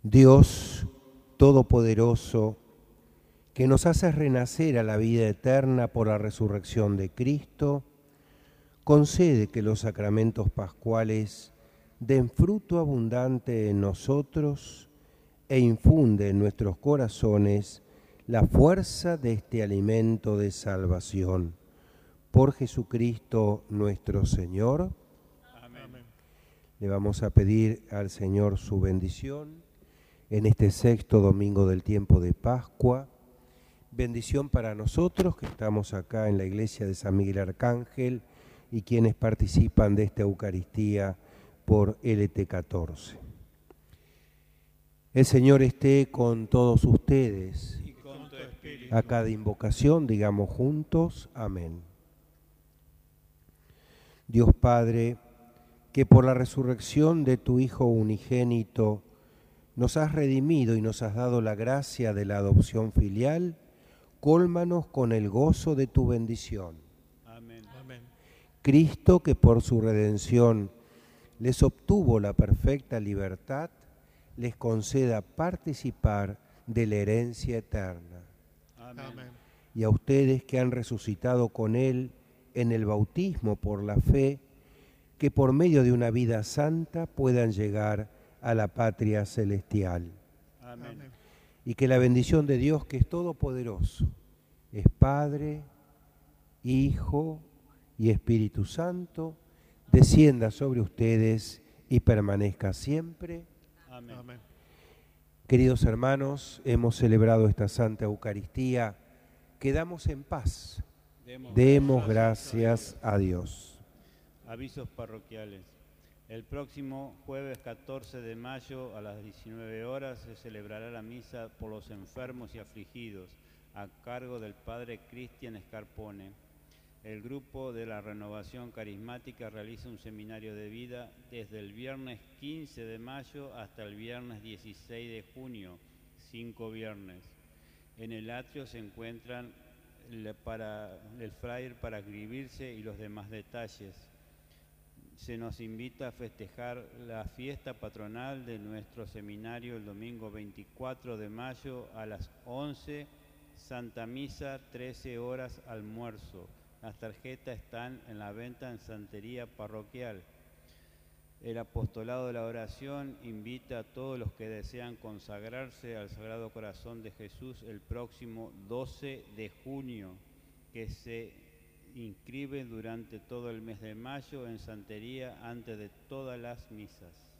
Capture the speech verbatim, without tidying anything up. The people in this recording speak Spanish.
Dios Todopoderoso, que nos hace renacer a la vida eterna por la resurrección de Cristo, concede que los sacramentos pascuales den fruto abundante en nosotros e infunde en nuestros corazones la fuerza de este alimento de salvación. Por Jesucristo nuestro Señor. Amén. Le vamos a pedir al Señor su bendición en este sexto domingo del tiempo de Pascua. Bendición para nosotros que estamos acá en la iglesia de San Miguel Arcángel y quienes participan de esta Eucaristía por L T catorce. El Señor esté con todos ustedes. Y con tu espíritu. A cada invocación digamos juntos, amén. Dios Padre, que por la resurrección de tu Hijo unigénito nos has redimido y nos has dado la gracia de la adopción filial, cólmanos con el gozo de tu bendición. Amén. Amén. Cristo, que por su redención les obtuvo la perfecta libertad, les conceda participar de la herencia eterna. Amén. Y a ustedes que han resucitado con Él en el bautismo por la fe, que por medio de una vida santa puedan llegar a la patria celestial. Amén. Y que la bendición de Dios, que es todopoderoso, es Padre, Hijo y Espíritu Santo, descienda sobre ustedes y permanezca siempre. Amén. Amén. Queridos hermanos, hemos celebrado esta Santa Eucaristía. Quedamos en paz. Demos, Demos gracias a Dios. Avisos parroquiales. El próximo jueves catorce de mayo a las diecinueve horas se celebrará la misa por los enfermos y afligidos a cargo del Padre Cristian Scarpone. El grupo de la Renovación Carismática realiza un seminario de vida desde el viernes quince de mayo hasta el viernes dieciséis de junio, cinco viernes. En el atrio se encuentran el, para, el flyer para inscribirse y los demás detalles. Se nos invita a festejar la fiesta patronal de nuestro seminario el domingo veinticuatro de mayo a las once, Santa Misa, trece horas, almuerzo. Las tarjetas están en la venta en Santería Parroquial. El Apostolado de la Oración invita a todos los que desean consagrarse al Sagrado Corazón de Jesús el próximo doce de junio, que se inscriben durante todo el mes de mayo en Santería antes de todas las misas.